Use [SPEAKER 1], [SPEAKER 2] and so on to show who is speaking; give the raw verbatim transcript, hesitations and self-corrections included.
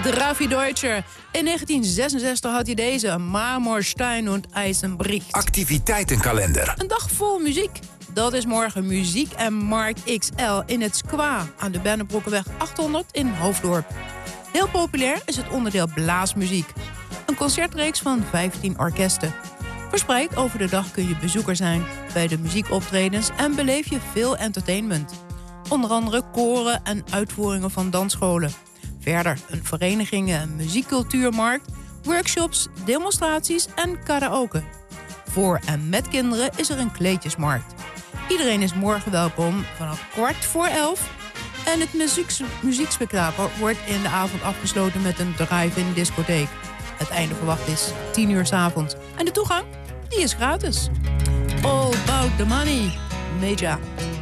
[SPEAKER 1] Raffi Deutscher. In negentien zesenzestig had hij deze, Marmorstein und Eisenbricht.
[SPEAKER 2] Activiteitenkalender.
[SPEAKER 1] Een dag vol muziek. Dat is morgen Muziek en Markt X L in het Squa aan de Bennebroekenweg achthonderd in Hoofddorp. Heel populair is het onderdeel blaasmuziek. Een concertreeks van vijftien orkesten. Verspreid over de dag kun je bezoeker zijn bij de muziekoptredens en beleef je veel entertainment. Onder andere koren en uitvoeringen van dansscholen. Verder een verenigingen- en muziekcultuurmarkt, workshops, demonstraties en karaoke. Voor en met kinderen is er een kleedjesmarkt. Iedereen is morgen welkom vanaf kwart voor elf. En het muzieks- muziekspektakel wordt in de avond afgesloten met een drive-in discotheek. Het einde verwacht is tien uur 's avonds. En de toegang, die is gratis. All about the money. Major.